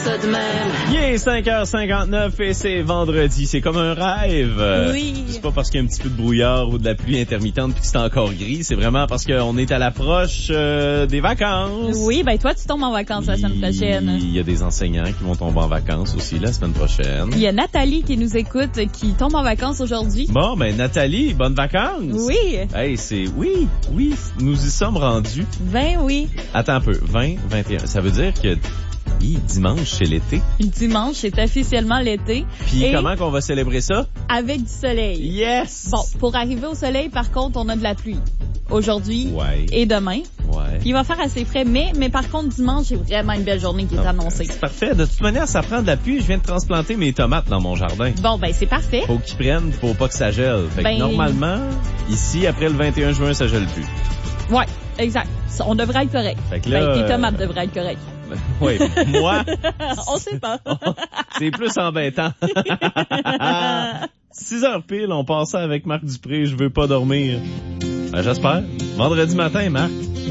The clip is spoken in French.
de même. Il est 5h59 et c'est vendredi. C'est comme un rêve. Oui. C'est pas parce qu'il y a un petit peu de brouillard ou de la pluie intermittente puis que c'est encore gris. C'est vraiment parce qu'on est à l'approche des vacances. Oui, ben toi, tu tombes en vacances la semaine prochaine. Il y a des enseignants qui vont tomber en vacances aussi la semaine prochaine. Il y a Nathalie qui nous écoute, qui tombe en vacances aujourd'hui. Bon, ben Nathalie, bonnes vacances. Oui. Hey, oui, nous y sommes rendus. Ben oui. Attends un peu, 20, 21. Ça veut dire que dimanche, c'est l'été. Dimanche, c'est officiellement l'été. Puis Et comment qu'on va célébrer ça? avec du soleil. Yes! Bon, pour arriver au soleil, par contre, on a de la pluie. Aujourd'hui Ouais. et demain. Ouais. Puis il va faire assez frais, mais par contre, dimanche, c'est vraiment une belle journée qui est annoncée. C'est parfait. De toute manière, ça prend de la pluie. Je viens de transplanter mes tomates dans mon jardin. Bon, ben c'est parfait. Faut qu'ils prennent, faut pas que ça gèle. Fait que Ben- normalement, ici, après le 21 juin, ça gèle plus. Ouais, exact. On devrait être correct. Fait que là, Ben, tes tomates devraient être correctes. Oui, moi, On sait pas. c'est plus embêtant. 6h pile, on passe ça avec Marc Dupré. Je veux pas dormir. Ben, j'espère. Vendredi matin, Marc.